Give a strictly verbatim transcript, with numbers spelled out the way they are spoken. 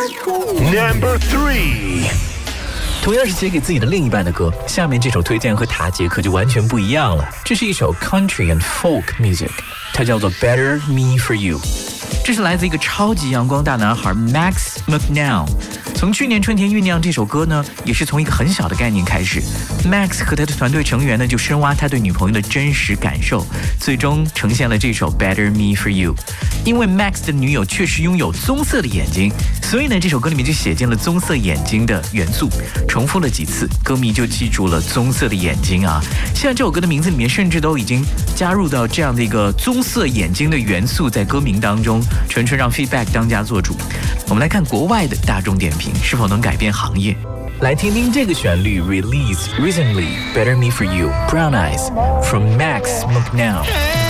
Number three。 同样是写给自己的另一半的歌，下面这首推荐和塔杰克就完全不一样了。这是一首 country and folk music， 它叫做 Better Me For You。这是来自一个超级阳光大男孩 Max McNown。从去年春天酝酿这首歌呢，也是从一个很小的概念开始。Max 和他的团队成员呢，就深挖他对女朋友的真实感受，最终呈现了这首 Better Me For You。因为 Max 的女友确实拥有棕色的眼睛，所以呢，这首歌里面就写进了棕色眼睛的元素，重复了几次，歌迷就记住了棕色的眼睛啊。现在这首歌的名字里面甚至都已经加入到这样的一个棕色眼睛的元素在歌名当中，纯纯让 feedback 当家做主。我们来看国外的大众点评是否能改变行业。来听听这个旋律 Release Recently Better Me For You Brown Eyes from Max McNown。